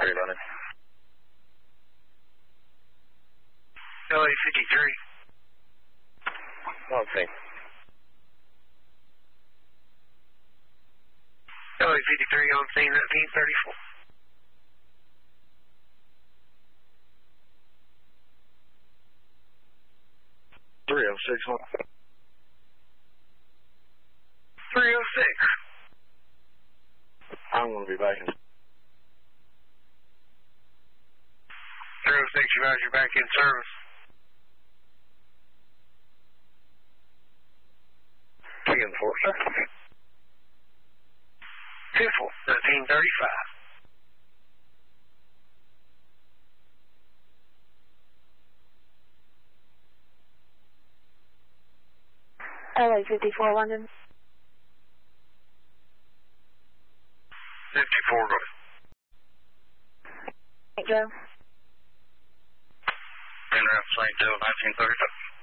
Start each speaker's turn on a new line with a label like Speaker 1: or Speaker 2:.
Speaker 1: 53 London.
Speaker 2: LA 53.
Speaker 1: On scene.
Speaker 2: LA 53 on scene, 1934.
Speaker 1: 306.
Speaker 2: 306.
Speaker 1: I'm going to be back in.
Speaker 2: 306, you guys, you're back in service.
Speaker 1: 10-4, sir.
Speaker 2: 10-4, 1935.
Speaker 3: LA 54 London.
Speaker 2: 54, go.
Speaker 3: St. Joe.
Speaker 1: En route St. Joe, 1935.